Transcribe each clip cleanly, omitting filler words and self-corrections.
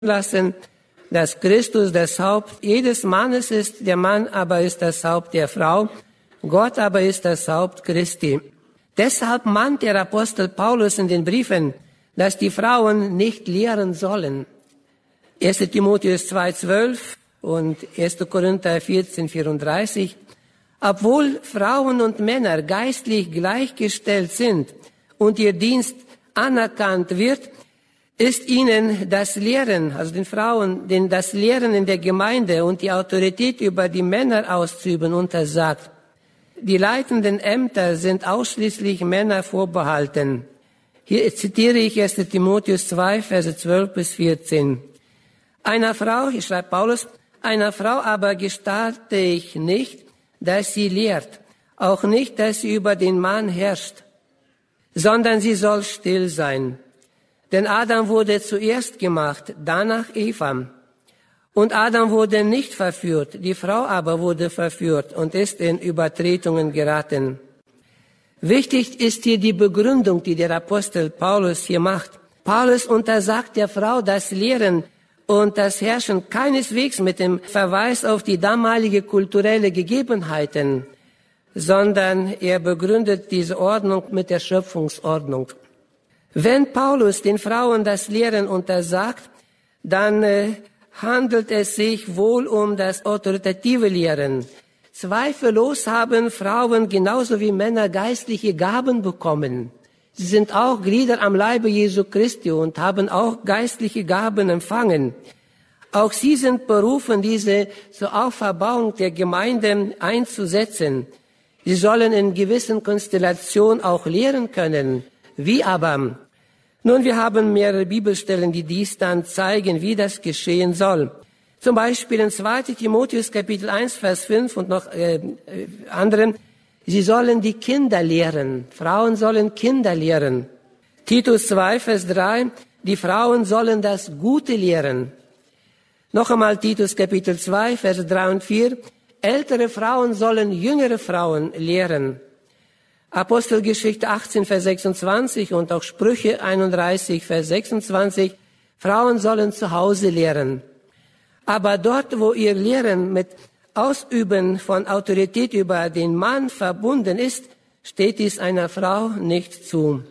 lassen, dass Christus das Haupt jedes Mannes ist, der Mann aber ist das Haupt der Frau, Gott aber ist das Haupt Christi. Deshalb mahnt der Apostel Paulus in den Briefen, dass die Frauen nicht lehren sollen. 1. Timotheus 2,12 und 1. Korinther 14,34. Obwohl Frauen und Männer geistlich gleichgestellt sind und ihr Dienst anerkannt wird, ist ihnen das Lehren, also den Frauen, das Lehren in der Gemeinde und die Autorität über die Männer auszuüben untersagt. Die leitenden Ämter sind ausschließlich Männer vorbehalten. Hier zitiere ich 1. Timotheus 2, Verse 12 bis 14. Einer Frau, hier schreibt Paulus, einer Frau aber gestatte ich nicht, dass sie lehrt, auch nicht, dass sie über den Mann herrscht, sondern sie soll still sein. Denn Adam wurde zuerst gemacht, danach Eva. Und Adam wurde nicht verführt, die Frau aber wurde verführt und ist in Übertretungen geraten. Wichtig ist hier die Begründung, die der Apostel Paulus hier macht. Paulus untersagt der Frau das Lehren und das Herrschen keineswegs mit dem Verweis auf die damalige kulturelle Gegebenheiten, sondern er begründet diese Ordnung mit der Schöpfungsordnung. Wenn Paulus den Frauen das Lehren untersagt, dann handelt es sich wohl um das autoritative Lehren. Zweifellos haben Frauen genauso wie Männer geistliche Gaben bekommen. Sie sind auch Glieder am Leibe Jesu Christi und haben auch geistliche Gaben empfangen. Auch sie sind berufen, diese zur Auferbauung der Gemeinde einzusetzen. Sie sollen in gewissen Konstellationen auch lehren können. Wie aber? Nun, wir haben mehrere Bibelstellen, die dies dann zeigen, wie das geschehen soll. Zum Beispiel in 2. Timotheus Kapitel 1, Vers 5 und noch anderen. Sie sollen die Kinder lehren. Frauen sollen Kinder lehren. Titus 2, Vers 3. Die Frauen sollen das Gute lehren. Noch einmal Titus Kapitel 2, Vers 3 und 4. Ältere Frauen sollen jüngere Frauen lehren. Apostelgeschichte 18, Vers 26 und auch Sprüche 31, Vers 26. Frauen sollen zu Hause lehren. Aber dort, wo ihr Lehren mit Ausüben von Autorität über den Mann verbunden ist, steht dies einer Frau nicht zu.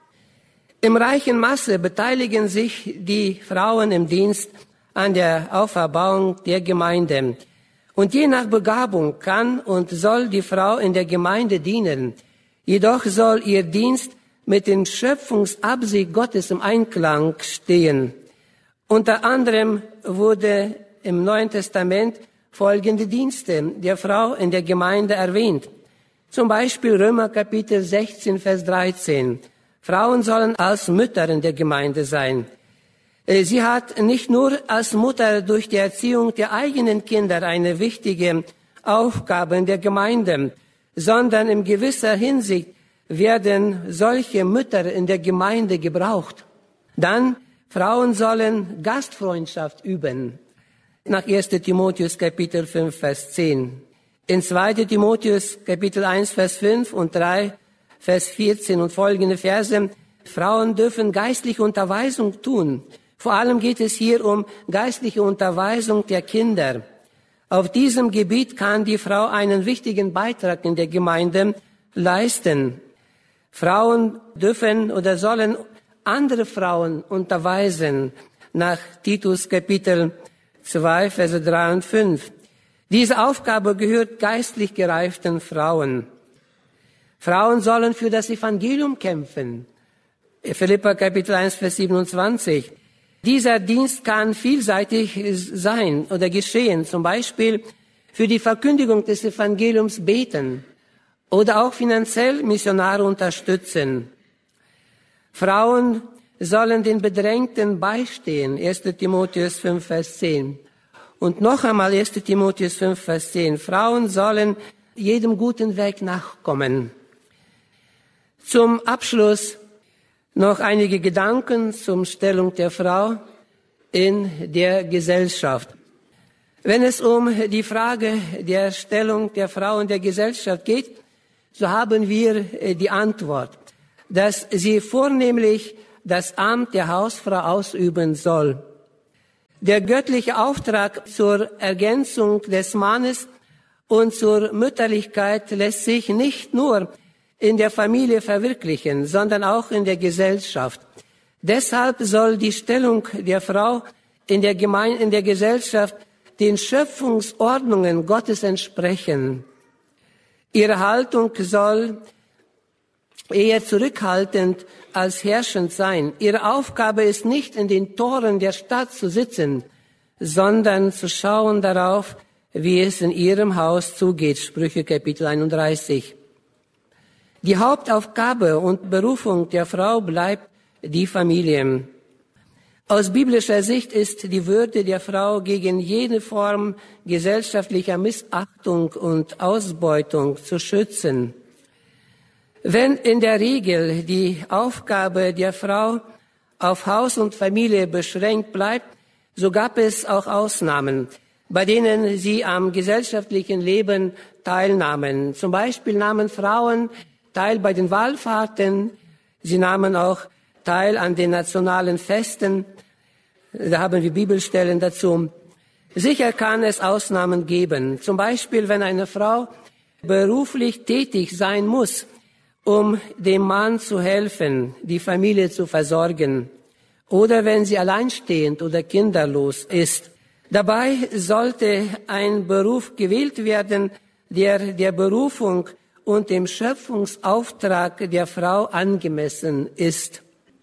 Im reichen Maße beteiligen sich die Frauen im Dienst an der Auferbauung der Gemeinde. Und je nach Begabung kann und soll die Frau in der Gemeinde dienen. Jedoch soll ihr Dienst mit den Schöpfungsabsicht Gottes im Einklang stehen. Unter anderem wurde im Neuen Testament folgende Dienste der Frau in der Gemeinde erwähnt. Zum Beispiel Römer Kapitel 16, Vers 13. Frauen sollen als Mütter in der Gemeinde sein. Sie hat nicht nur als Mutter durch die Erziehung der eigenen Kinder eine wichtige Aufgabe in der Gemeinde, sondern in gewisser Hinsicht werden solche Mütter in der Gemeinde gebraucht. Dann, Frauen sollen Gastfreundschaft üben. Nach 1. Timotheus Kapitel 5, Vers 10. In 2. Timotheus Kapitel 1, Vers 5 und 3, Vers 14 und folgende Verse. Frauen dürfen geistliche Unterweisung tun. Vor allem geht es hier um geistliche Unterweisung der Kinder. Auf diesem Gebiet kann die Frau einen wichtigen Beitrag in der Gemeinde leisten. Frauen dürfen oder sollen andere Frauen unterweisen, nach Titus Kapitel 2, Verse 3 und 5. Diese Aufgabe gehört geistlich gereiften Frauen. Frauen sollen für das Evangelium kämpfen. Philipper Kapitel 1, Vers 27. Dieser Dienst kann vielseitig sein oder geschehen, zum Beispiel für die Verkündigung des Evangeliums beten oder auch finanziell Missionare unterstützen. Frauen sollen den Bedrängten beistehen, 1. Timotheus 5, Vers 10. Und noch einmal 1. Timotheus 5, Vers 10. Frauen sollen jedem guten Weg nachkommen. Zum Abschluss noch einige Gedanken zur Stellung der Frau in der Gesellschaft. Wenn es um die Frage der Stellung der Frau in der Gesellschaft geht, so haben wir die Antwort, dass sie vornehmlich das Amt der Hausfrau ausüben soll. Der göttliche Auftrag zur Ergänzung des Mannes und zur Mütterlichkeit lässt sich nicht nur in der Familie verwirklichen, sondern auch in der Gesellschaft. Deshalb soll die Stellung der Frau in der Gesellschaft den Schöpfungsordnungen Gottes entsprechen. Ihre Haltung soll eher zurückhaltend als herrschend sein. Ihre Aufgabe ist nicht, in den Toren der Stadt zu sitzen, sondern zu schauen darauf, wie es in ihrem Haus zugeht. Sprüche Kapitel 31. Die Hauptaufgabe und Berufung der Frau bleibt die Familie. Aus biblischer Sicht ist die Würde der Frau gegen jede Form gesellschaftlicher Missachtung und Ausbeutung zu schützen. Wenn in der Regel die Aufgabe der Frau auf Haus und Familie beschränkt bleibt, so gab es auch Ausnahmen, bei denen sie am gesellschaftlichen Leben teilnahmen. Zum Beispiel nahmen Frauen teil bei den Wallfahrten, sie nahmen auch teil an den nationalen Festen. Da haben wir Bibelstellen dazu. Sicher kann es Ausnahmen geben. Zum Beispiel, wenn eine Frau beruflich tätig sein muss, um dem Mann zu helfen, die Familie zu versorgen, oder wenn sie alleinstehend oder kinderlos ist. Dabei sollte ein Beruf gewählt werden, der der Berufung und dem Schöpfungsauftrag der Frau angemessen ist.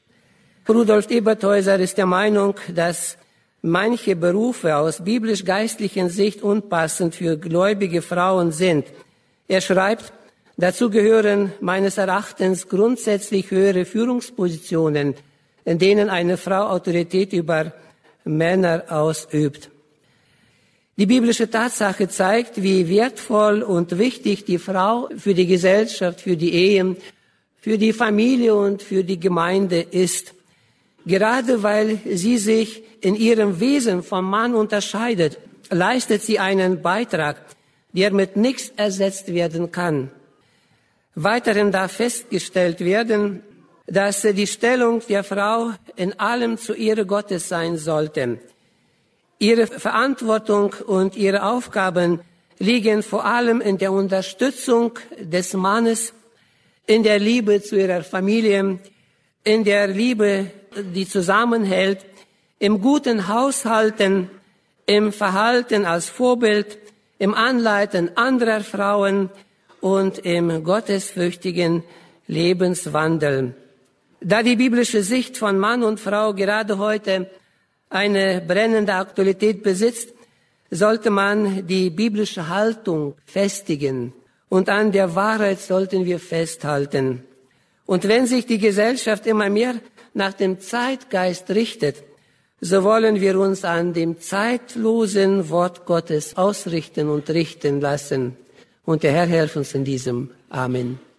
Rudolf Eberthäuser ist der Meinung, dass manche Berufe aus biblisch-geistlichen Sicht unpassend für gläubige Frauen sind. Er schreibt, dazu gehören meines Erachtens grundsätzlich höhere Führungspositionen, in denen eine Frau Autorität über Männer ausübt. Die biblische Tatsache zeigt, wie wertvoll und wichtig die Frau für die Gesellschaft, für die Ehe, für die Familie und für die Gemeinde ist. Gerade weil sie sich in ihrem Wesen vom Mann unterscheidet, leistet sie einen Beitrag, der mit nichts ersetzt werden kann. Weiterhin darf festgestellt werden, dass die Stellung der Frau in allem zur Ehre Gottes sein sollte. Ihre Verantwortung und ihre Aufgaben liegen vor allem in der Unterstützung des Mannes, in der Liebe zu ihrer Familie, in der Liebe, die zusammenhält, im guten Haushalten, im Verhalten als Vorbild, im Anleiten anderer Frauen und im gottesfürchtigen Lebenswandel. Da die biblische Sicht von Mann und Frau gerade heute eine brennende Aktualität besitzt, sollte man die biblische Haltung festigen und an der Wahrheit sollten wir festhalten. Und wenn sich die Gesellschaft immer mehr nach dem Zeitgeist richtet, so wollen wir uns an dem zeitlosen Wort Gottes ausrichten und richten lassen. Und der Herr helfe uns in diesem. Amen.